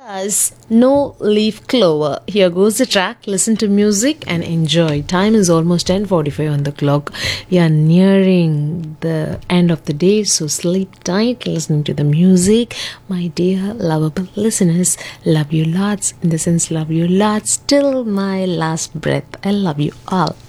As No Leaf Clover. Here goes the track. Listen to music and enjoy. Time is almost 10:45 on the clock. We are nearing the end of the day, so sleep tight listening to the music. My dear lovable listeners, love you lots. In the sense, love you lots till my last breath. I love you all.